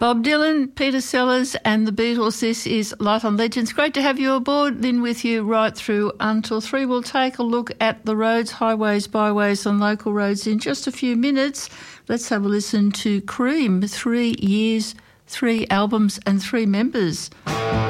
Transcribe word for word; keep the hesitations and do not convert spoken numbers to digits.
Bob Dylan, Peter Sellers and the Beatles. This is Light on Legends. Great to have you aboard. Lynn with you right through until three. We'll take a look at the roads, highways, byways and local roads in just a few minutes. Let's have a listen to Cream. Three years, three albums and three members.